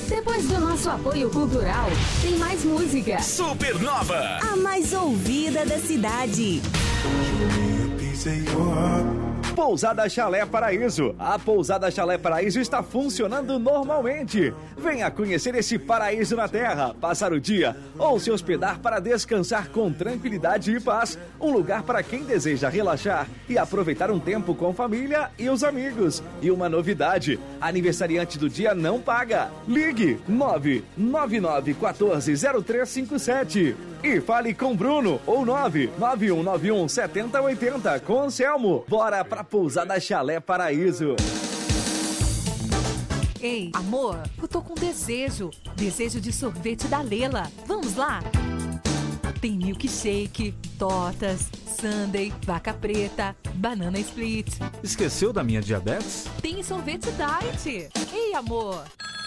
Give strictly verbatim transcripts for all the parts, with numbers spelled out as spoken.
Depois do nosso apoio cultural, tem mais música. Supernova, a mais ouvida da cidade. Pousada Chalé Paraíso. A Pousada Chalé Paraíso está funcionando normalmente. Venha conhecer esse paraíso na terra, passar o dia ou se hospedar para descansar com tranquilidade e paz. Um lugar para quem deseja relaxar e aproveitar um tempo com família e os amigos. E uma novidade, aniversariante do dia não paga. Ligue nove nove nove um quatro zero três cinco sete e fale com Bruno ou nove nove um nove um sete zero oito zero com Anselmo. Bora pra Pousada Chalé Paraíso. Ei, amor, eu tô com desejo. Desejo de sorvete da Lela. Vamos lá? Tem milkshake, tortas, sundae, vaca preta, banana split. Esqueceu da minha diabetes? Tem sorvete diet. Ei, amor.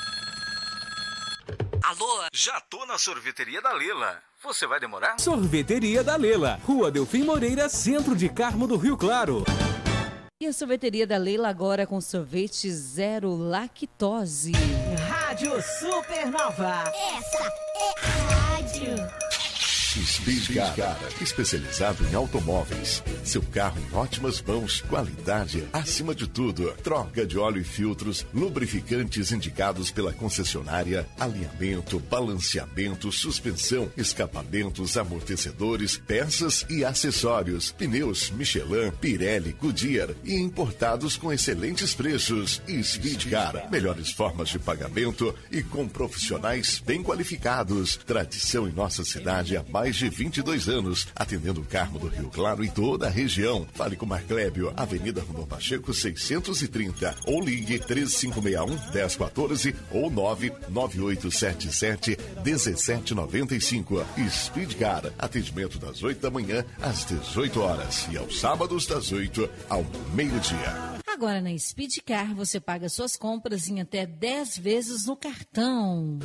Alô? já tô na sorveteria da Lela. Você vai demorar? Sorveteria da Lela, Rua Delfim Moreira, Centro de Carmo do Rio Claro. E a sorveteria da Leila agora com sorvete zero lactose. Rádio Supernova. Essa é a rádio. Speed Car, especializado em automóveis. Seu carro em ótimas mãos, qualidade acima de tudo. Troca de óleo e filtros, lubrificantes indicados pela concessionária, alinhamento, balanceamento, suspensão, escapamentos, amortecedores, peças e acessórios. Pneus Michelin, Pirelli, Goodyear e importados com excelentes preços. Speed Car, melhores formas de pagamento e com profissionais bem qualificados. Tradição em nossa cidade há mais mais de vinte e dois anos, atendendo o Carmo do Rio Claro e toda a região. Fale com Marclébio, Avenida Rondon Pacheco seiscentos e trinta, ou ligue três cinco seis um, um zero um quatro ou nove nove oito sete sete, um sete nove cinco. Speed Car, atendimento das oito da manhã às dezoito horas e aos sábados das oito ao meio-dia. Agora na Speed Car você paga suas compras em até dez vezes no cartão.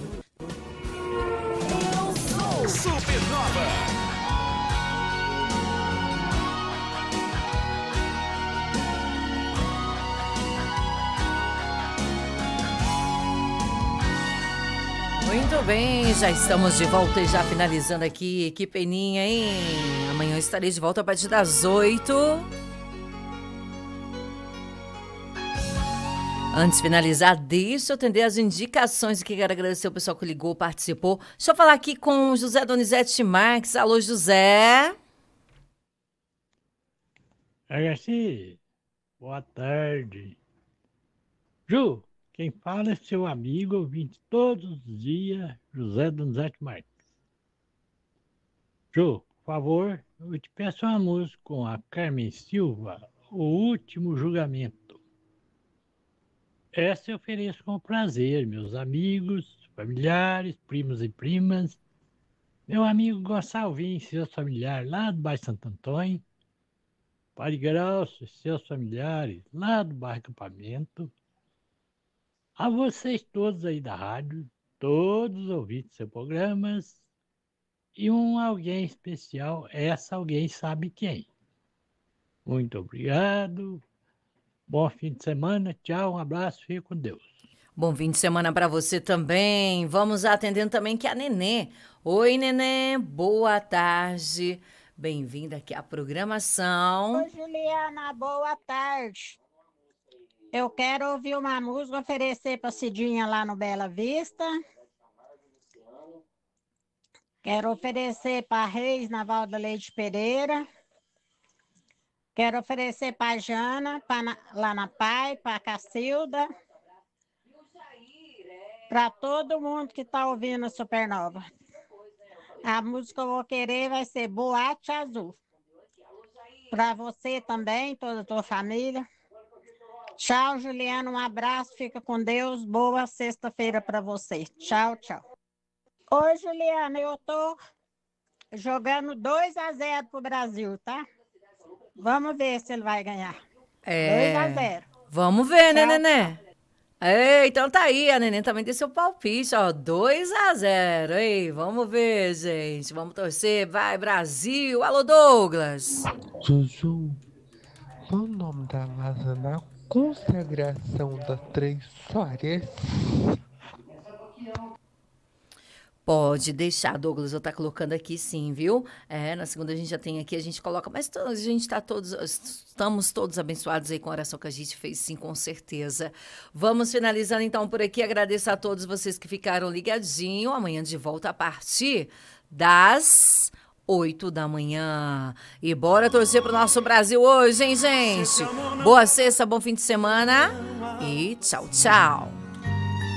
Supernova. Muito bem, já estamos de volta e já finalizando aqui. Que peninha, hein? Amanhã eu estarei de volta a partir das oito. Antes de finalizar, deixa eu atender as indicações aqui. Quero agradecer o pessoal que ligou, participou. Deixa eu falar aqui com o José Donizete Marques. Alô, José. Agaci, boa tarde. Ju, quem fala é seu amigo, ouvinte todos os dias, José Donizete Marques. Ju, por favor, eu te peço uma música com a Carmen Silva, O Último Julgamento. Essa eu ofereço com prazer, meus amigos, familiares, primos e primas. Meu amigo Gonçalvinho e seus familiares lá do bairro Santo Antônio. Padre Graucio e seus familiares lá do bairro Acampamento. A vocês todos aí da rádio, todos os ouvintes dos seus programas. E um alguém especial, essa alguém sabe quem. Muito obrigado. Bom fim de semana, tchau, um abraço, fique com Deus. Bom fim de semana para você também. Vamos atendendo também que é a Nenê. Oi, Nenê, boa tarde. Bem-vinda aqui à programação. Oi, Juliana, boa tarde. Eu quero ouvir uma música, oferecer para Cidinha lá no Bela Vista. Quero oferecer para Reis, na Valda Leite Pereira. Quero oferecer para a Jana, pra na, lá na Pai, para a Cacilda, para todo mundo que está ouvindo a Supernova. A música que eu vou querer vai ser Boate Azul. Para você também, toda a tua família. Tchau, Juliana, um abraço, fica com Deus. Boa sexta-feira para você. Tchau, tchau. Oi, Juliana, eu tô jogando dois a zero pro Brasil, tá? Vamos ver se ele vai ganhar. É. dois a zero. Vamos ver, né, Tchau, Nenê? Ei, então tá aí, a Nenê também tem seu palpite, ó, dois a zero. Ei, vamos ver, gente, vamos torcer, vai, Brasil. Alô, Douglas. Zuzu, qual o nome da Lázaro na consagração das três Soares? Pode deixar, Douglas, eu tá colocando aqui sim, viu? É, na segunda a gente já tem aqui, a gente coloca, mas a gente tá todos, estamos todos abençoados aí com a oração que a gente fez, sim, com certeza. Vamos finalizando então por aqui, agradeço a todos vocês que ficaram ligadinho, amanhã de volta a partir das oito da manhã. E bora torcer pro nosso Brasil hoje, hein, gente? Boa sexta, bom fim de semana e tchau, tchau.